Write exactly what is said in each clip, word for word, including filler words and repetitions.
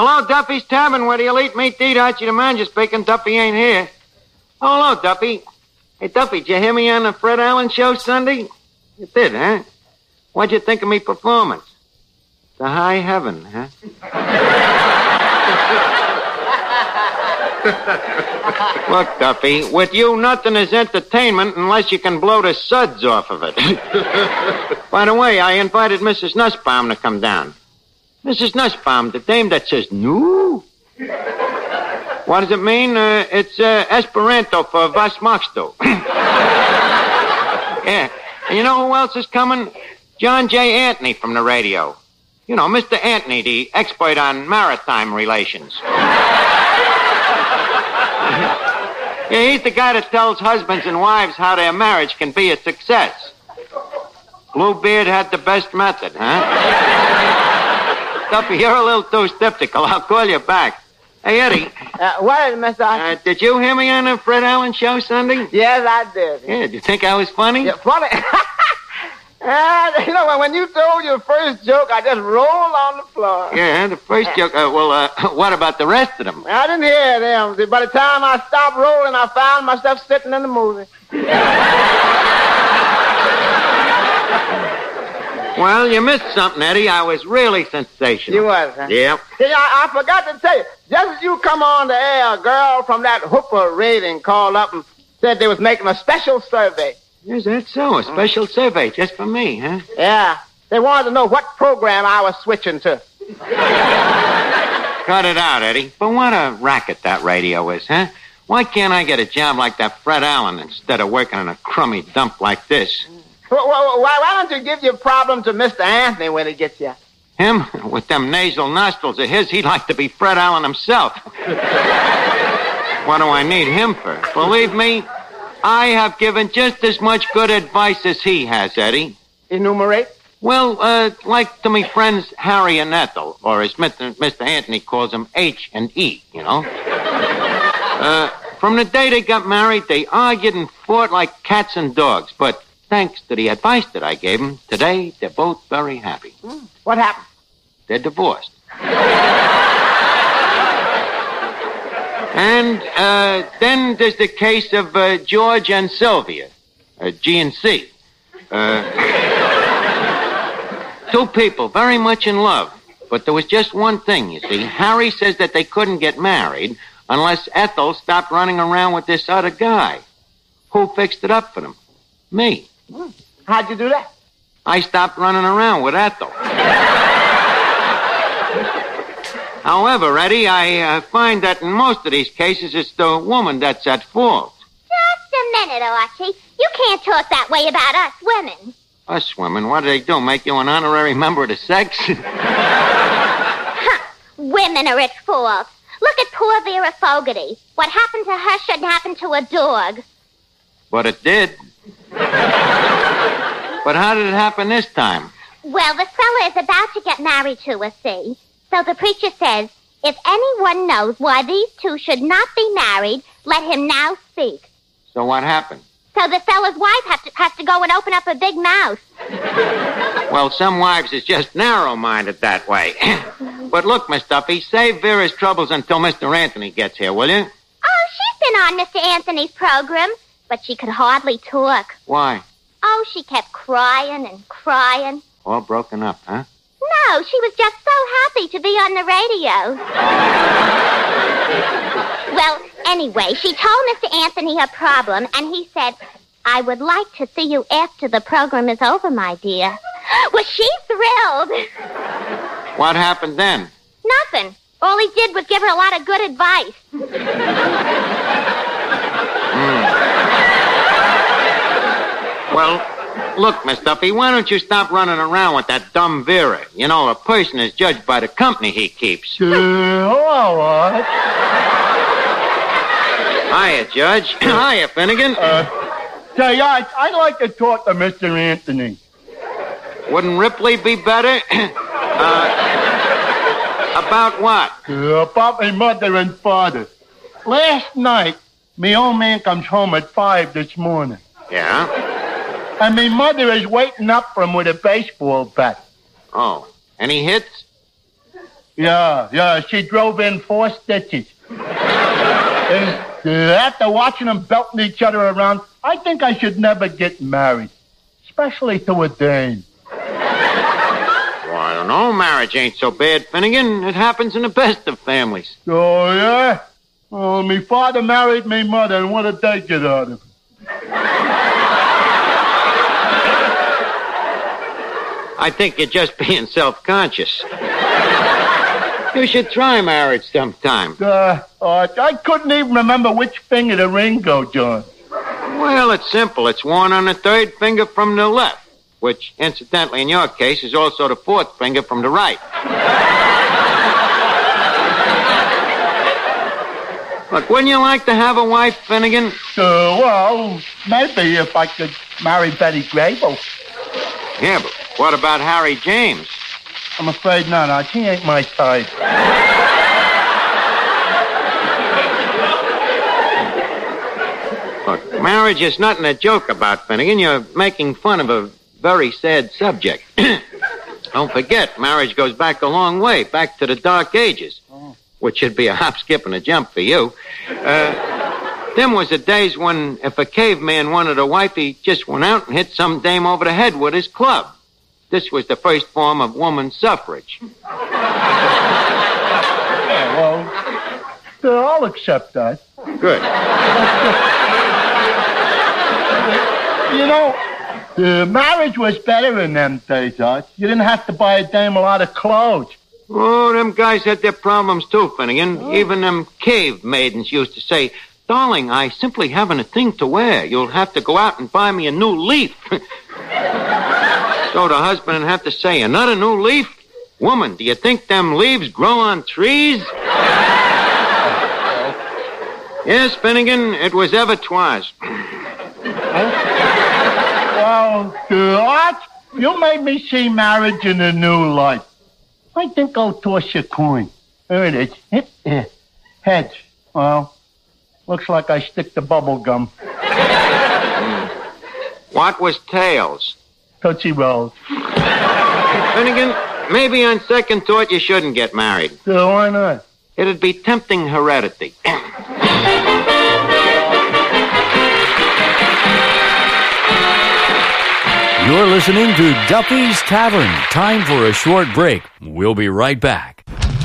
Hello, Duffy's Tavern, where the elite meat eat. Archie the manager speaking. Duffy ain't here. Oh, hello, Duffy. Hey, Duffy, did you hear me on the Fred Allen show Sunday? You did, huh? What'd you think of me performance? The high heaven, huh? Look, Duffy, with you, nothing is entertainment unless you can blow the suds off of it. By the way, I invited Missus Nussbaum to come down. Missus Nussbaum, the dame that says, no? What does it mean? Uh, it's uh, Esperanto for was machst du? Yeah. And you know who else is coming? John J. Anthony from the radio. You know, Mister Anthony, the expert on maritime relations. Yeah, he's the guy that tells husbands and wives how their marriage can be a success. Bluebeard had the best method, huh? Duffy, you're a little too skeptical. I'll call you back. Hey, Eddie. Uh, what is it, Mister Uh, did you hear me on the Fred Allen show Sunday? Yes, I did. Yeah, did you think I was funny? Yeah, funny? uh, you know, when you told your first joke, I just rolled on the floor. Yeah, the first joke. Uh, well, uh, what about the rest of them? I didn't hear them. By the time I stopped rolling, I found myself sitting in the movie. Well, you missed something, Eddie. I was really sensational. You was, huh? Yep. See, I, I forgot to tell you. Just as you come on the air, a girl from that Hooper rating called up and said they was making a special survey. Is that so? A special survey just for me, huh? Yeah. They wanted to know what program I was switching to. Cut it out, Eddie. But what a racket that radio is, huh? Why can't I get a job like that Fred Allen instead of working in a crummy dump like this? Well, why, why don't you give your problem to Mister Anthony when he gets you? Him? With them nasal nostrils of his, he'd like to be Fred Allen himself. What do I need him for? Believe me, I have given just as much good advice as he has, Eddie. Enumerate? Well, uh, like to me friends Harry and Ethel, or as Mister Mister Anthony calls them, H and E, you know? Uh, from the day they got married, they argued and fought like cats and dogs, but thanks to the advice that I gave them, today they're both very happy. Mm. What happened? They're divorced. And uh, then there's the case of uh, George and Sylvia, uh, G and C. Uh, two people very much in love. But there was just one thing, you see. Harry says that they couldn't get married unless Ethel stopped running around with this other guy. Who fixed it up for them? Me. Mm. How'd you do that? I stopped running around with Ethel. However, Eddie, I uh, find that in most of these cases, it's the woman that's at fault. Just a minute, Archie. You can't talk that way about us women. Us women? What do they do, make you an honorary member of the sex? Huh. Women are at fault. Look at poor Vera Fogarty. What happened to her shouldn't happen to a dog. But it did. But how did it happen this time? Well, the fella is about to get married to her, see? So the preacher says, if anyone knows why these two should not be married, let him now speak. So what happened? So the fella's wife has to, has to go and open up a big mouth. Well, some wives is just narrow-minded that way. But look, Miss Duffy, save Vera's troubles until Mister Anthony gets here, will you? Oh, she's been on Mister Anthony's program, but she could hardly talk. Why? Oh, she kept crying and crying. All broken up, huh? No, she was just so happy to be on the radio. Well, anyway, she told Mister Anthony her problem, and he said, I would like to see you after the program is over, my dear. Well, she's thrilled. What happened then? Nothing. All he did was give her a lot of good advice. Mm. Well, look, Miss Duffy, why don't you stop running around with that dumb Vera? You know, a person is judged by the company he keeps. Uh, all right. Hiya, Judge. Hiya, Finnegan. Uh, say, I, I'd like to talk to Mister Anthony. Wouldn't Ripley be better? uh, about what? Uh, about my mother and father. Last night, me old man comes home at five this morning. Yeah? And me mother is waiting up for him with a baseball bat. Oh, any hits? Yeah, yeah, she drove in four stitches. And uh, after watching them belting each other around, I think I should never get married, especially to a dame. Well, I don't know. Marriage ain't so bad, Finnegan. It happens in the best of families. Oh, yeah? Well, me father married me mother, and what did they get out of it? I think you're just being self-conscious. You should try marriage sometime. Uh, uh, I couldn't even remember which finger the ring goes on. Well, it's simple. It's worn on the third finger from the left, which, incidentally, in your case, is also the fourth finger from the right. Look, wouldn't you like to have a wife, Finnegan? Uh, well, maybe if I could marry Betty Grable. Yeah, but what about Harry James? I'm afraid not. No, he ain't my type. Look, marriage is nothing to joke about, Finnegan. You're making fun of a very sad subject. Don't forget, marriage goes back a long way, back to the Dark Ages, oh. which should be a hop, skip, and a jump for you. Uh, them was the days when if a caveman wanted a wife, he just went out and hit some dame over the head with his club. This was the first form of woman suffrage. Yeah, well, I'll accept that. Good. You know, uh, marriage was better in them days, Art. You didn't have to buy a dame a lot of clothes. Oh, them guys had their problems too, Finnegan. Oh. Even them cave maidens used to say, "Darling, I simply haven't a thing to wear. You'll have to go out and buy me a new leaf." So the husband would have to say, "Another new leaf? Woman, do you think them leaves grow on trees?" Yes, Finnegan, it was ever twas. Well, uh, Art, you made me see marriage in a new light. I think I'll toss a coin. There it is. Hit, uh, heads. Well, looks like I stick to bubble gum. What was tails? Tootsie Rolls. Finnegan, maybe on second thought you shouldn't get married. So why not? It'd be tempting heredity. You're listening to Duffy's Tavern. Time for a short break. We'll be right back.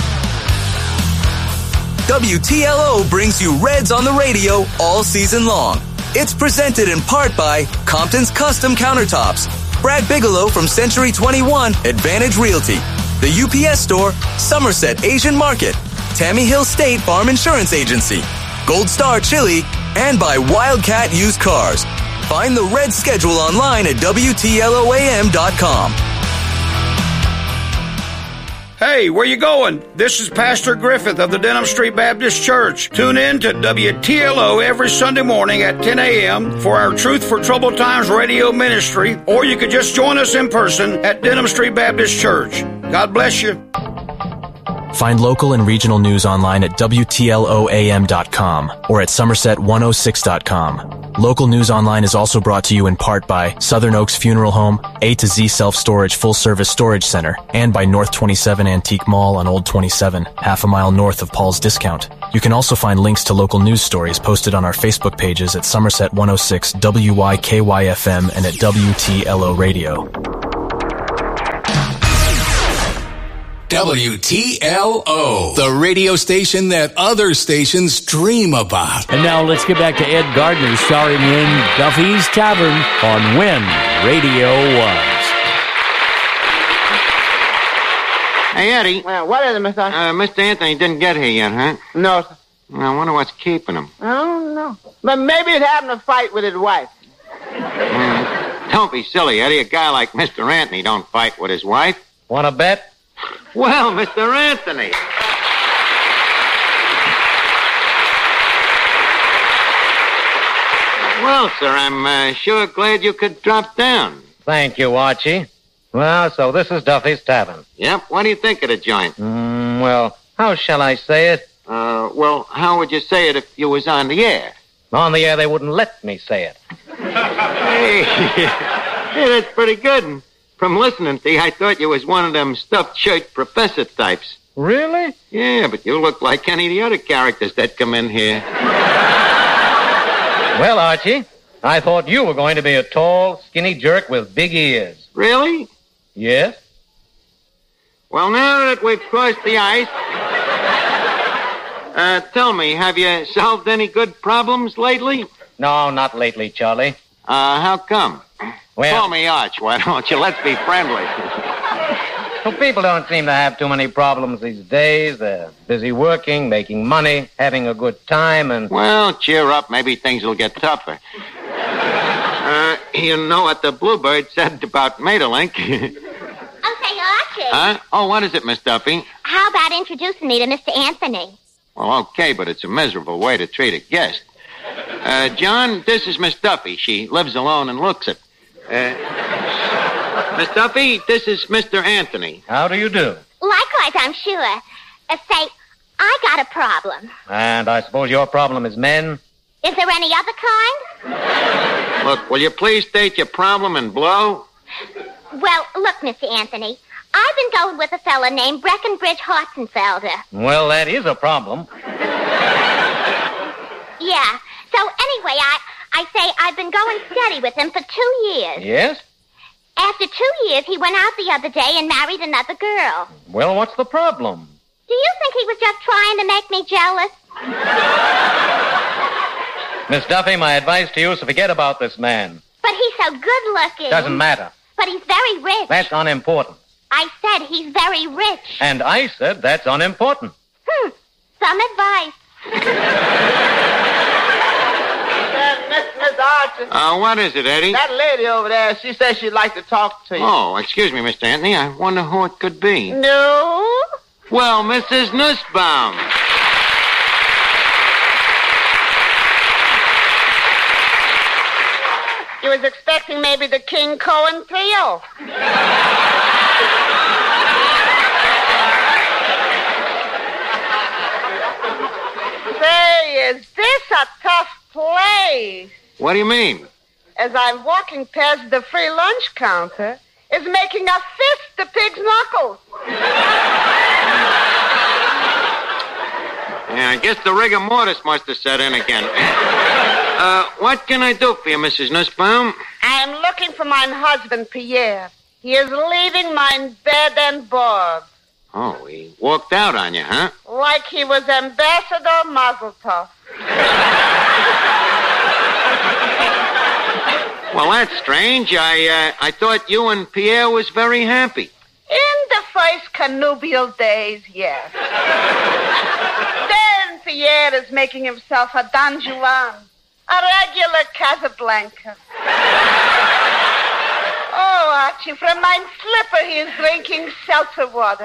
W T L O brings you Reds on the radio all season long. It's presented in part by Compton's Custom Countertops, Brad Bigelow from Century twenty-one, Advantage Realty, the U P S Store, Somerset Asian Market, Tammy Hill State Farm Insurance Agency, Gold Star Chili, and by Wildcat Used Cars. Find the Red schedule online at W T L O A M dot com. Hey, where you going? This is Pastor Griffith of the Denham Street Baptist Church. Tune in to W T L O every Sunday morning at ten a.m. for our Truth for Troubled Times radio ministry, or you could just join us in person at Denham Street Baptist Church. God bless you. Find local and regional news online at W T L O A M dot com or at Somerset one oh six dot com. Local news online is also brought to you in part by Southern Oaks Funeral Home, A to Z Self-Storage Full-Service Storage Center, and by North twenty-seven Antique Mall on Old twenty-seven, half a mile north of Paul's Discount. You can also find links to local news stories posted on our Facebook pages at Somerset one oh six W Y K Y F M and at W T L O Radio. W T L O, the radio station that other stations dream about. And now let's get back to Ed Gardner starring in Duffy's Tavern on When Radio Was. Hey, Eddie. Well, what is it, Mister Uh, Mister Anthony didn't get here yet, huh? No, sir. I wonder what's keeping him. I don't know. But maybe he's having a fight with his wife. Mm, don't be silly, Eddie. A guy like Mister Anthony don't fight with his wife. Want to bet? Well, Mister Anthony. Well, sir, I'm uh, sure glad you could drop down. Thank you, Archie. Well, so this is Duffy's Tavern. Yep. What do you think of the joint? Mm, well, how shall I say it? Uh, well, how would you say it if you was on the air? On the air, they wouldn't let me say it. Hey, hey, that's pretty good. And from listening to you, I thought you was one of them stuffed shirt professor types. Really? Yeah, but you look like any of the other characters that come in here. Well, Archie, I thought you were going to be a tall, skinny jerk with big ears. Really? Yes? Well, now that we've crossed the ice, uh, tell me, have you solved any good problems lately? No, not lately, Charlie. Uh, how come? Well, Call me Arch, why don't you? Let's be friendly. Well, people don't seem to have too many problems these days. They're busy working, making money, having a good time, and... Well, cheer up. Maybe things will get tougher. Uh, you know what the Bluebird said about Maeterlinck? Oh, say, Archie. Huh? Oh, what is it, Miss Duffy? How about introducing me to Mister Anthony? Well, okay, but it's a miserable way to treat a guest. Uh, John, this is Miss Duffy. She lives alone and looks it. Uh, Miss Duffy, this is Mister Anthony. How do you do? Likewise, I'm sure. Uh, say, I got a problem. And I suppose your problem is men? Is there any other kind? Look, will you please state your problem and blow? Well, look, Mister Anthony, I've been going with a fella named Breckenbridge Hartzenfelder. Well, that is a problem. Yeah. So anyway, I, I say I've been going steady with him for two years. Yes? After two years, he went out the other day and married another girl. Well, what's the problem? Do you think he was just trying to make me jealous? Miss Duffy, my advice to you is to forget about this man. But he's so good-looking. Doesn't matter. But he's very rich. That's unimportant. I said he's very rich. And I said that's unimportant. Hmm. Some advice. Miss, Miss Archie. Uh, what is it, Eddie? That lady over there, she says she'd like to talk to you. Oh, excuse me, Mister Anthony. I wonder who it could be. No? Well, Missus Nussbaum. You was expecting maybe the King Cohen trio. Say, is this a tough place? What do you mean? As I'm walking past the free lunch counter, is making a fist to Pig's knuckles. Yeah, I guess the rigor mortis must have set in again. Uh, what can I do for you, Missus Nussbaum? I am looking for my husband, Pierre. He is leaving my bed and board. Oh, he walked out on you, huh? Like he was Ambassador Mazeltov. Well, that's strange. I, uh, I thought you and Pierre was very happy. In the first connubial days, yes. Then Pierre is making himself a Don Juan, a regular Casablanca. Oh, Archie, from my slipper he is drinking seltzer water.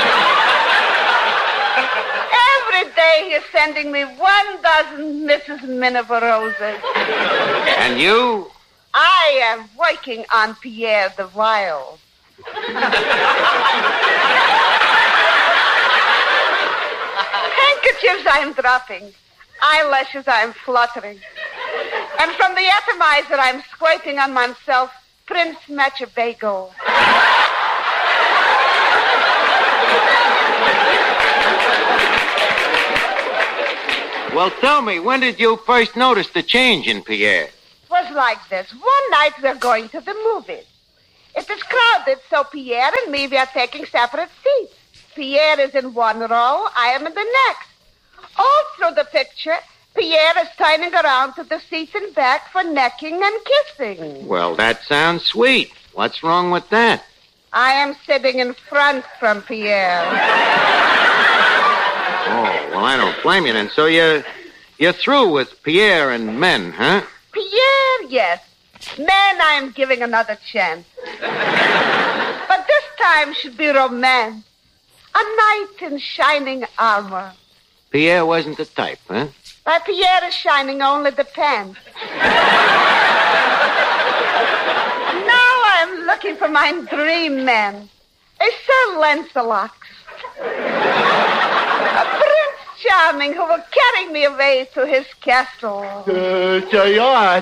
Every day he is sending me one dozen Missus Miniver roses. And you? I am working on Pierre the Wild. Handkerchiefs I am dropping. Eyelashes I am fluttering. And from the atomizer I am squirting on myself Prince Machiavelli. Well, tell me, when did you first notice the change in Pierre? It was like this. One night we're going to the movies. It is crowded, so Pierre and me, we are taking separate seats. Pierre is in one row, I am in the next. All through the picture, Pierre is turning around to the seats in back for necking and kissing. Well, that sounds sweet. What's wrong with that? I am sitting in front from Pierre. Oh, well, I don't blame you then. So you're, you're through with Pierre and men, huh? Pierre, yes. Men, I am giving another chance. But this time should be romance. A knight in shining armor. Pierre wasn't the type, huh? But Pierre is shining only the pants. Now I'm looking for my dream man. A Sir Lancelot. A Prince Charming who will carry me away to his castle. Uh, Jayat.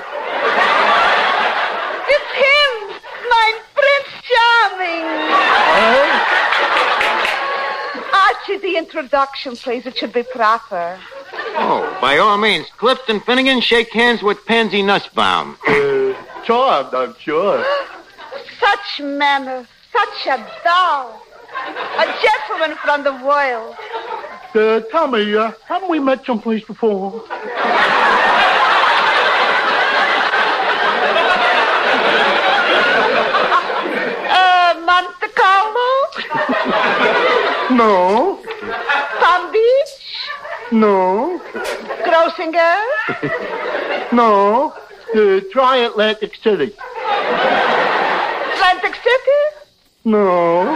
It's him, my Prince Charming. Huh? Ah, Archie, the introduction, please. It should be proper. Oh, by all means, Clifton Finnegan, shake hands with Pansy Nussbaum. Uh, charmed, I'm sure. Such manners, such a doll. A gentleman from the world. Uh, tell me, uh, haven't we met someplace before? Uh, Monte Carlo? No. Palm Beach? No. Grossinger? No. Uh, try Atlantic City. Atlantic City? No.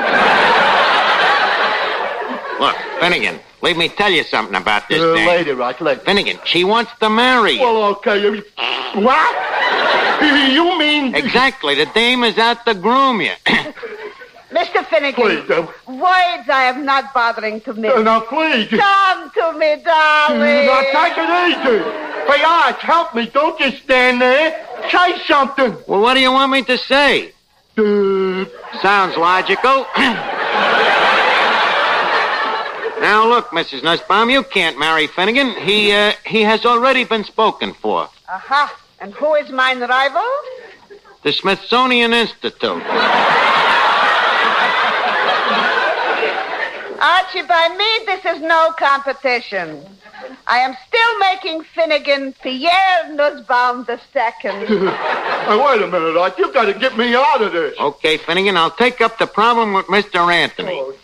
Look, Finnegan, leave me tell you something about this Uh, thing. later, right, later. Finnegan, she wants to marry you. Well, okay. uh, What? You mean... Exactly. The dame is out to groom you. Mister Finnegan. Please, uh, Words I am not bothering to make. uh, now, please. Come to me, darling. Now, take it easy. Hey, Arch, help me. Don't just stand there. Say something. Well, what do you want me to say? Uh, Sounds logical. Now, look, Missus Nussbaum, you can't marry Finnegan. He, uh, he has already been spoken for. Aha. And who is mine rival? The Smithsonian Institute. Archie, by me, this is no competition. I am still making Finnegan Pierre Nussbaum the second. Hey, wait a minute, Arch. You've got to get me out of this. Okay, Finnegan, I'll take up the problem with Mister Anthony. Oh,